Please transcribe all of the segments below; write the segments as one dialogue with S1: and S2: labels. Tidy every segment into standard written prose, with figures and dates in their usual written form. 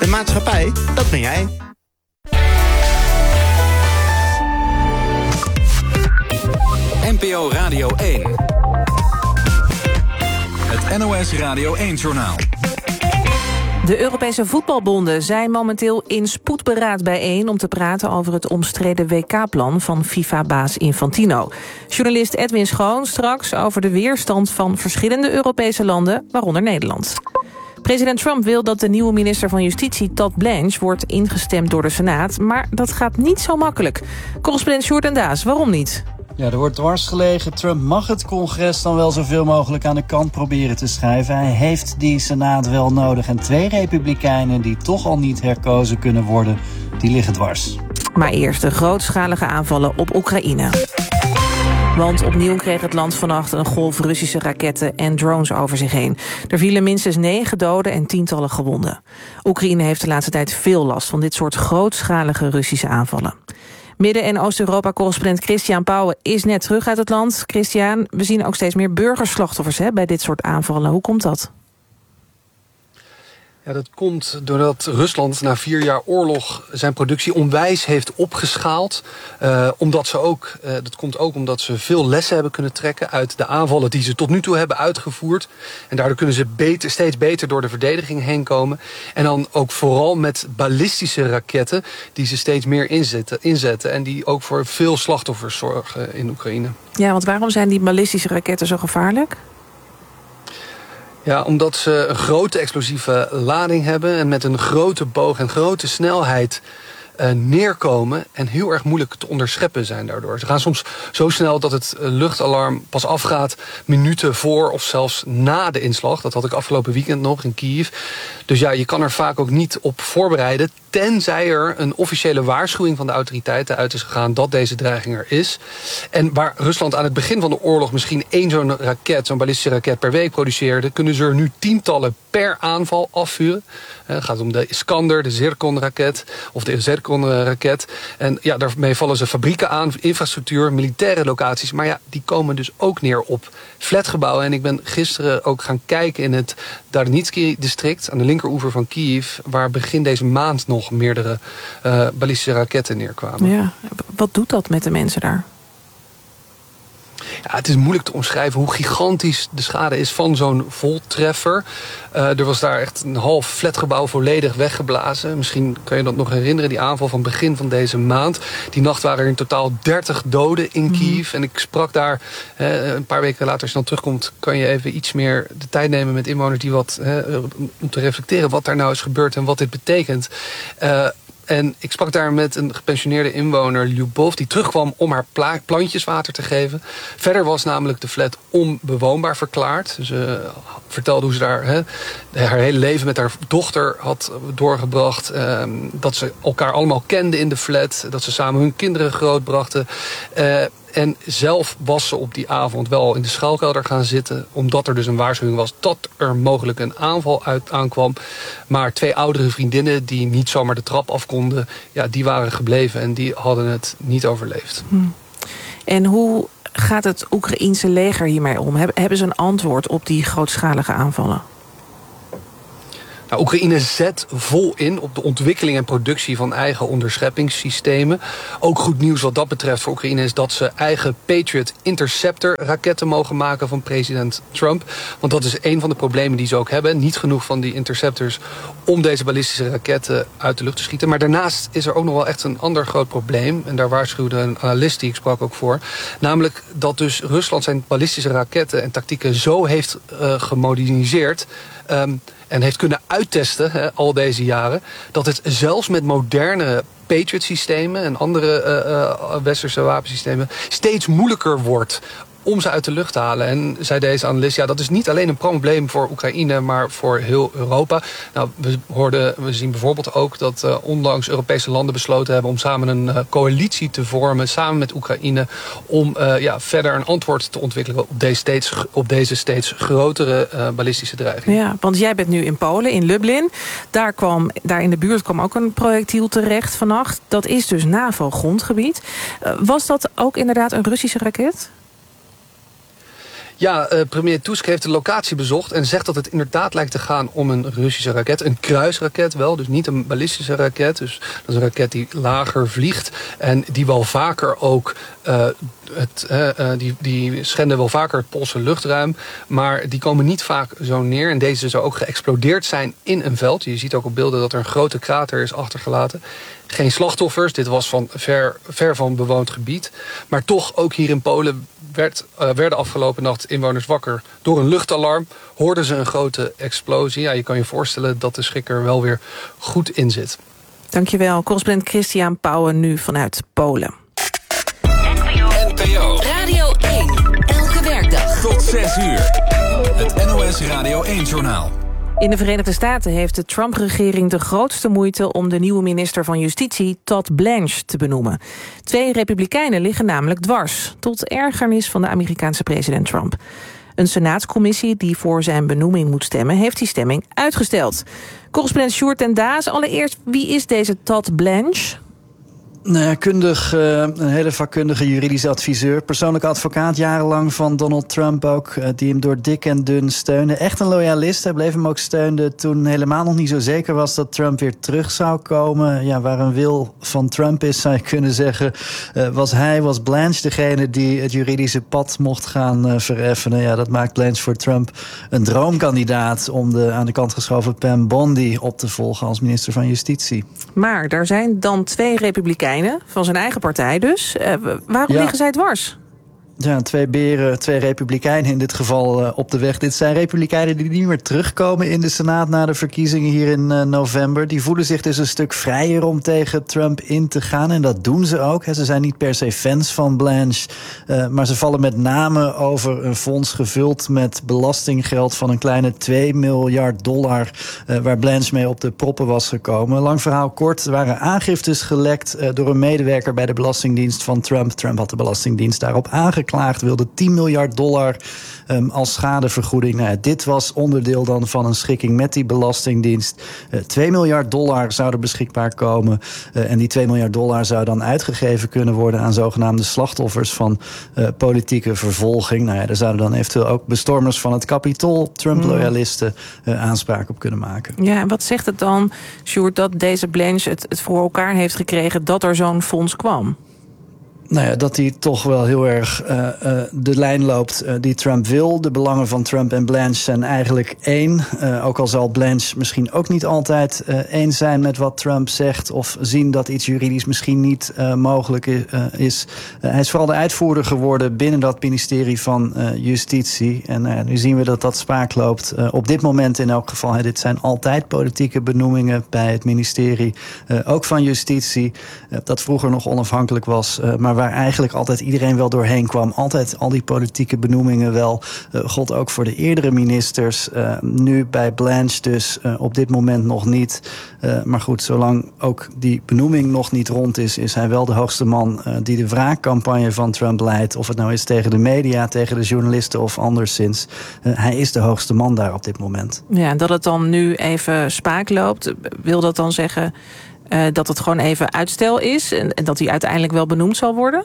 S1: De maatschappij, dat ben jij.
S2: NPO Radio 1. Het NOS Radio 1-journaal.
S3: De Europese voetbalbonden zijn momenteel in spoedberaad bijeen om te praten over het omstreden WK-plan van FIFA-baas Infantino. Journalist Edwin Schoon straks over de weerstand van verschillende Europese landen, waaronder Nederland. President Trump wil dat de nieuwe minister van Justitie, Todd Blanche, wordt ingestemd door de Senaat, maar dat gaat niet zo makkelijk. Correspondent Sjoerd en Daas, waarom niet?
S4: Ja, er wordt dwars gelegen. Trump mag het congres dan wel zoveel mogelijk aan de kant proberen te schuiven. Hij heeft die Senaat wel nodig. En 2 republikeinen die toch al niet herkozen kunnen worden, die liggen dwars.
S3: Maar eerst de grootschalige aanvallen op Oekraïne. Want opnieuw kreeg het land vannacht een golf Russische raketten en drones over zich heen. Er vielen minstens 9 doden en tientallen gewonden. Oekraïne heeft de laatste tijd veel last van dit soort grootschalige Russische aanvallen. Midden- en Oost-Europa-correspondent Christian Pauwen is net terug uit het land. Christian, we zien ook steeds meer burgerslachtoffers bij dit soort aanvallen. Hoe komt dat?
S5: Ja, dat komt doordat Rusland na 4 jaar oorlog zijn productie onwijs heeft opgeschaald. Dat komt ook omdat ze veel lessen hebben kunnen trekken uit de aanvallen die ze tot nu toe hebben uitgevoerd. En daardoor kunnen ze steeds beter door de verdediging heen komen. En dan ook vooral met ballistische raketten die ze steeds meer inzetten. En die ook voor veel slachtoffers zorgen in Oekraïne.
S3: Ja, want waarom zijn die ballistische raketten zo gevaarlijk?
S5: Ja, omdat ze een grote explosieve lading hebben en met een grote boog en grote snelheid neerkomen en heel erg moeilijk te onderscheppen zijn daardoor. Ze gaan soms zo snel dat het luchtalarm pas afgaat minuten voor of zelfs na de inslag. Dat had ik afgelopen weekend nog in Kiev. Dus ja, je kan er vaak ook niet op voorbereiden, tenzij er een officiële waarschuwing van de autoriteiten uit is gegaan dat deze dreiging er is. En waar Rusland aan het begin van de oorlog misschien 1 zo'n ballistische raket per week produceerde, kunnen ze er nu tientallen per aanval afvuren. Het gaat om de Iskander, de Zircon-raket of de Zircon-raket. En ja, daarmee vallen ze fabrieken aan, infrastructuur, militaire locaties. Maar ja, die komen dus ook neer op flatgebouwen. En ik ben gisteren ook gaan kijken in het Darnitsky-district aan de linkeroever van Kiev, waar begin deze maand nog meerdere ballistische raketten neerkwamen.
S3: Ja, wat doet dat met de mensen daar?
S5: Ja, het is moeilijk te omschrijven hoe gigantisch de schade is van zo'n voltreffer. Er was daar echt een half flatgebouw volledig weggeblazen. Misschien kan je dat nog herinneren, die aanval van begin van deze maand. Die nacht waren er in totaal 30 doden in Kiev. En ik sprak daar een paar weken later, als je dan terugkomt, kan je even iets meer de tijd nemen met inwoners die om te reflecteren wat daar nou is gebeurd en wat dit betekent. En ik sprak daar met een gepensioneerde inwoner, Lyubov, die terugkwam om haar plantjes water te geven. Verder was namelijk de flat onbewoonbaar verklaard. Ze vertelde hoe ze daar haar hele leven met haar dochter had doorgebracht. Dat ze elkaar allemaal kenden in de flat. Dat ze samen hun kinderen grootbrachten. En zelf was ze op die avond wel in de schuilkelder gaan zitten, omdat er dus een waarschuwing was dat er mogelijk een aanval aankwam. Maar 2 oudere vriendinnen die niet zomaar de trap af konden, ja, die waren gebleven en die hadden het niet overleefd.
S3: En hoe gaat het Oekraïense leger hiermee om? Hebben ze een antwoord op die grootschalige aanvallen?
S5: Nou, Oekraïne zet vol in op de ontwikkeling en productie van eigen onderscheppingssystemen. Ook goed nieuws wat dat betreft voor Oekraïne is dat ze eigen Patriot Interceptor raketten mogen maken van president Trump. Want dat is een van de problemen die ze ook hebben. Niet genoeg van die interceptors om deze ballistische raketten uit de lucht te schieten. Maar daarnaast is er ook nog wel echt een ander groot probleem. En daar waarschuwde een analist die ik sprak ook voor. Namelijk dat dus Rusland zijn ballistische raketten en tactieken zo heeft gemoderniseerd en heeft kunnen uittesten al deze jaren, dat het zelfs met moderne Patriot-systemen en andere westerse wapensystemen steeds moeilijker wordt om ze uit de lucht te halen. En zei deze analist, ja, dat is niet alleen een probleem voor Oekraïne, maar voor heel Europa. Nou, we zien bijvoorbeeld ook dat onlangs Europese landen besloten hebben om samen een coalitie te vormen, samen met Oekraïne, om verder een antwoord te ontwikkelen op deze steeds grotere ballistische dreiging.
S3: Ja, want jij bent nu in Polen, in Lublin. Daar in de buurt kwam ook een projectiel terecht vannacht. Dat is dus NAVO-grondgebied. Was dat ook inderdaad een Russische raket?
S5: Ja, premier Tusk heeft de locatie bezocht en zegt dat het inderdaad lijkt te gaan om een Russische raket. Een kruisraket wel, dus niet een ballistische raket. Dus dat is een raket die lager vliegt en die wel vaker ook... Die schenden wel vaker het Poolse luchtruim, maar die komen niet vaak zo neer. En deze zou ook geëxplodeerd zijn in een veld. Je ziet ook op beelden dat er een grote krater is achtergelaten. Geen slachtoffers, dit was van ver van bewoond gebied. Maar toch, ook hier in Polen werden afgelopen nacht inwoners wakker door een luchtalarm. Hoorden ze een grote explosie. Ja, je kan je voorstellen dat de schrik er wel weer goed in zit.
S3: Dankjewel, correspondent Christian Pauwen nu vanuit Polen.
S2: NPO
S6: Radio 1. Elke werkdag.
S2: tot 6 uur. Het NOS Radio 1-journaal.
S3: In de Verenigde Staten heeft de Trump-regering de grootste moeite om de nieuwe minister van Justitie, Todd Blanche, te benoemen. 2 republikeinen liggen namelijk dwars, tot ergernis van de Amerikaanse president Trump. Een senaatscommissie die voor zijn benoeming moet stemmen, heeft die stemming uitgesteld. Correspondent Sjoerd en Daas, allereerst, wie is deze Todd Blanche?
S4: Een hele vakkundige juridische adviseur. Persoonlijk advocaat jarenlang van Donald Trump ook. Die hem door dik en dun steunde. Echt een loyalist. Hij bleef hem ook steunen toen helemaal nog niet zo zeker was dat Trump weer terug zou komen. Ja, waar een wil van Trump is, zou je kunnen zeggen, was Blanche degene die het juridische pad mocht gaan vereffenen. Ja, dat maakt Blanche voor Trump een droomkandidaat om de aan de kant geschoven Pam Bondi op te volgen als minister van Justitie.
S3: Maar daar zijn dan 2 republikeinen van zijn eigen partij dus. Waarom liggen zij dwars?
S4: Ja, 2 beren, 2 republikeinen in dit geval op de weg. Dit zijn republikeinen die niet meer terugkomen in de Senaat na de verkiezingen hier in november. Die voelen zich dus een stuk vrijer om tegen Trump in te gaan. En dat doen ze ook. Ze zijn niet per se fans van Blanche. Maar ze vallen met name over een fonds gevuld met belastinggeld van een kleine $2 miljard. Waar Blanche mee op de proppen was gekomen. Lang verhaal kort, er waren aangiftes gelekt door een medewerker bij de Belastingdienst van Trump. Trump had de Belastingdienst daarop aangeklaagd, wilde $10 miljard als schadevergoeding. Nou ja, dit was onderdeel dan van een schikking met die Belastingdienst. $2 miljard zou er beschikbaar komen. En die $2 miljard zou dan uitgegeven kunnen worden aan zogenaamde slachtoffers van politieke vervolging. Nou ja, daar zouden dan eventueel ook bestormers van het Capitool, Trump-loyalisten, aanspraak op kunnen maken.
S3: Ja, en wat zegt het dan, Sjoerd, dat deze Blanche het voor elkaar heeft gekregen dat er zo'n fonds kwam?
S4: Nou ja, dat hij toch wel heel erg de lijn loopt die Trump wil. De belangen van Trump en Blanche zijn eigenlijk één. Ook al zal Blanche misschien ook niet altijd eens zijn met wat Trump zegt, of zien dat iets juridisch misschien niet mogelijk is. Hij is vooral de uitvoerder geworden binnen dat ministerie van Justitie. En nu zien we dat dat spaak loopt. Op dit moment in elk geval. Dit zijn altijd politieke benoemingen bij het ministerie. Ook van Justitie. Dat vroeger nog onafhankelijk was. Maar waar eigenlijk altijd iedereen wel doorheen kwam. Altijd al die politieke benoemingen wel. Gold ook voor de eerdere ministers. Nu bij Blanche dus op dit moment nog niet. Maar goed, zolang ook die benoeming nog niet rond is, is hij wel de hoogste man die de wraakcampagne van Trump leidt. Of het nou is tegen de media, tegen de journalisten of anderszins. Hij is de hoogste man daar op dit moment. Ja,
S3: en dat het dan nu even spaak loopt, wil dat dan zeggen dat het gewoon even uitstel is en dat hij uiteindelijk wel benoemd zal worden?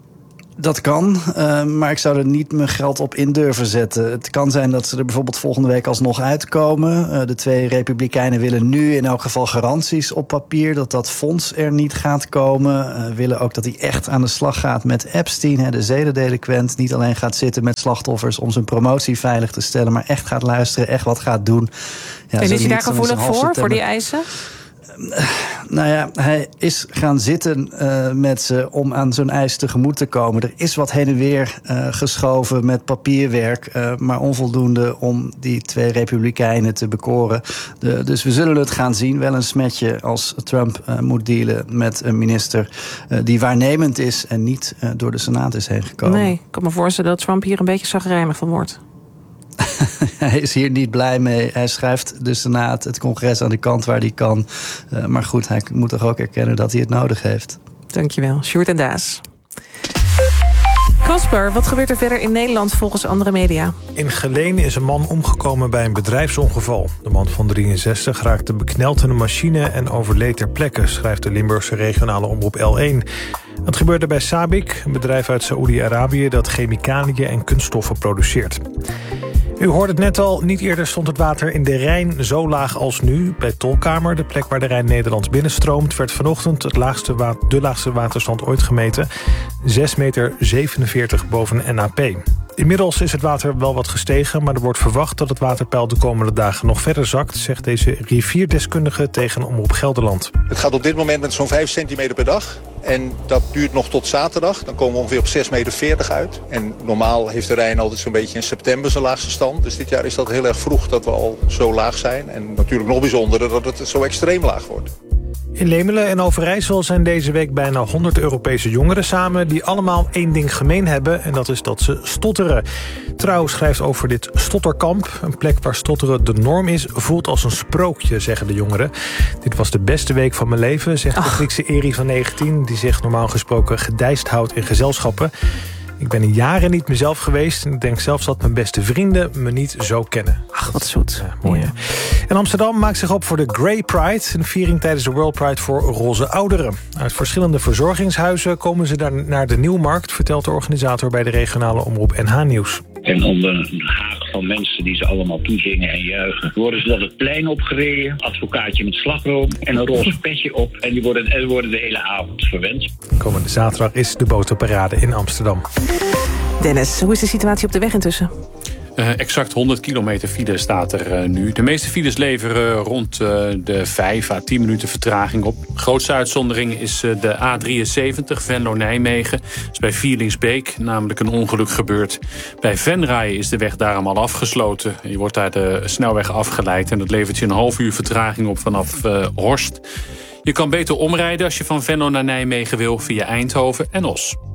S4: Dat kan, maar ik zou er niet mijn geld op in durven zetten. Het kan zijn dat ze er bijvoorbeeld volgende week alsnog uitkomen. De 2 republikeinen willen nu in elk geval garanties op papier dat dat fonds er niet gaat komen. Willen ook dat hij echt aan de slag gaat met Epstein, de zedendelinquent. Niet alleen gaat zitten met slachtoffers om zijn promotie veilig te stellen, maar echt gaat luisteren, echt wat gaat doen. Ja,
S3: en is hij daar gevoelig voor die eisen?
S4: Nou ja, hij is gaan zitten met ze om aan zo'n eis tegemoet te komen. Er is wat heen en weer geschoven met papierwerk, maar onvoldoende om die 2 republikeinen te bekoren. Dus we zullen het gaan zien. Wel een smetje als Trump moet dealen met een minister die waarnemend is en niet door de Senaat is heen gekomen.
S3: Nee, ik kan me voorstellen dat Trump hier een beetje chagrijnig van wordt.
S4: Hij is hier niet blij mee. Hij schuift de Senaat, het congres aan de kant waar hij kan. Maar goed, hij moet toch ook erkennen dat hij het nodig heeft.
S3: Dankjewel, Sjoerd en Daas. Kasper, wat gebeurt er verder in Nederland volgens andere media?
S7: In Geleen is een man omgekomen bij een bedrijfsongeval. De man van 63 raakte bekneld in een machine en overleed ter plekke, schrijft de Limburgse regionale omroep L1. Dat gebeurde bij Sabic, een bedrijf uit Saoedi-Arabië dat chemicaliën en kunststoffen produceert. U hoorde het net al, niet eerder stond het water in de Rijn zo laag als nu. Bij Tolkamer, de plek waar de Rijn Nederlands binnenstroomt, werd vanochtend de laagste waterstand ooit gemeten. 6,47 meter boven NAP. Inmiddels is het water wel wat gestegen, maar er wordt verwacht dat het waterpeil de komende dagen nog verder zakt, zegt deze rivierdeskundige tegen Omroep Gelderland.
S8: Het gaat op dit moment met zo'n 5 centimeter per dag. En dat duurt nog tot zaterdag. Dan komen we ongeveer op 6,40 meter uit. En normaal heeft de Rijn altijd zo'n beetje in september zijn laagste stand. Dus dit jaar is dat heel erg vroeg dat we al zo laag zijn. En natuurlijk nog bijzonderder dat het zo extreem laag wordt.
S7: In Lemelen en Overijssel zijn deze week bijna 100 Europese jongeren samen die allemaal één ding gemeen hebben en dat is dat ze stotteren. Trouw schrijft over dit stotterkamp. Een plek waar stotteren de norm is, voelt als een sprookje, zeggen de jongeren. Dit was de beste week van mijn leven, zegt de Griekse Eri van 19... die zich normaal gesproken gedijst houdt in gezelschappen. Ik ben in jaren niet mezelf geweest en ik denk zelfs dat mijn beste vrienden me niet zo kennen.
S3: Ach, wat zoet.
S7: Ja, mooi, hè? En Amsterdam maakt zich op voor de Grey Pride, een viering tijdens de World Pride voor roze ouderen. Uit verschillende verzorgingshuizen komen ze daar naar de Nieuwmarkt, vertelt de organisator bij de regionale omroep NH Nieuws.
S9: En onder een haag van mensen die ze allemaal toezingen en juichen, worden ze dan het plein opgereden, advocaatje met slagroom en een roze petje op. En die worden de hele avond verwend.
S7: Komende zaterdag is de botenparade in Amsterdam.
S3: Dennis, hoe is de situatie op de weg intussen?
S10: Exact 100 kilometer file staat er nu. De meeste files leveren rond de 5 à 10 minuten vertraging op. De grootste uitzondering is de A73 Venlo-Nijmegen. Dat is bij Vierlingsbeek namelijk een ongeluk gebeurd. Bij Venray is de weg daarom al afgesloten. Je wordt daar de snelweg afgeleid en dat levert je een half uur vertraging op vanaf Horst. Je kan beter omrijden als je van Venlo naar Nijmegen wil via Eindhoven en Os.